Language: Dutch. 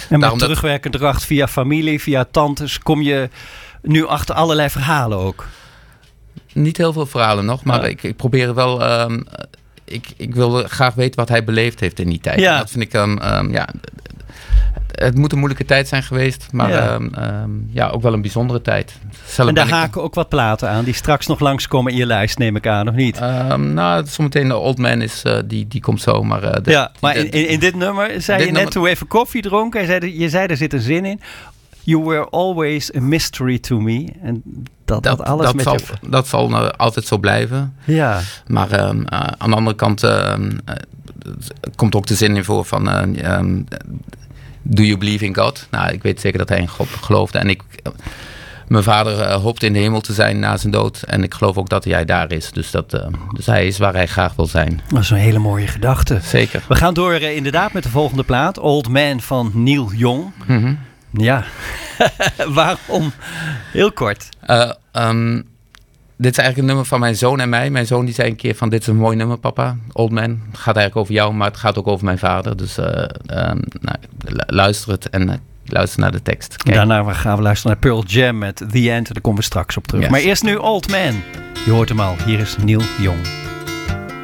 En met terugwerkende kracht via familie, via tantes, kom je nu achter allerlei verhalen ook? Niet heel veel verhalen nog, maar ik probeer wel... Ik wil graag weten wat hij beleefd heeft in die tijd. Ja. Dat vind ik dan... het moet een moeilijke tijd zijn geweest, maar ook wel een bijzondere tijd. En daar haken ook wat platen aan die straks nog langskomen in je lijst, neem ik aan, of niet? Zometeen de Old Man die komt zo. Maar, in dit nummer zei je net toen we even koffie dronken. Je zei er zit een zin in. You were always a mystery to me. En dat zal altijd zo blijven. Ja. Maar aan de andere kant komt ook de zin in voor van... Do you believe in God? Nou, ik weet zeker dat hij in God geloofde. En mijn vader hoopte in de hemel te zijn na zijn dood. En ik geloof ook dat hij daar is. Dus hij is waar hij graag wil zijn. Dat is een hele mooie gedachte. Zeker. We gaan door inderdaad met de volgende plaat. Old Man van Neil Young. Mm-hmm. Ja. Waarom? Heel kort. Dit is eigenlijk een nummer van mijn zoon en mij. Mijn zoon die zei een keer van dit is een mooi nummer papa. Old Man. Het gaat eigenlijk over jou, maar het gaat ook over mijn vader. Dus luister het en luister naar de tekst. Kijk. Daarna gaan we luisteren naar Pearl Jam met The End. Daar komen we straks op terug. Yes. Maar eerst nu Old Man. Je hoort hem al. Hier is Neil Young.